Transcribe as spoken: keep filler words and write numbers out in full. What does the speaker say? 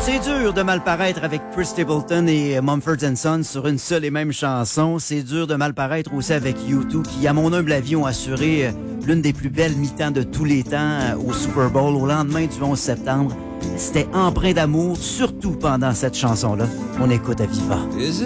C'est dur de mal paraître avec Chris Stapleton et Mumford and Sons sur une seule et même chanson. C'est dur de mal paraître aussi avec U deux qui, à mon humble avis, ont assuré l'une des plus belles mi-temps de tous les temps au Super Bowl au lendemain du onze septembre. C'était empreint d'amour, surtout pendant cette chanson-là. On écoute à viva.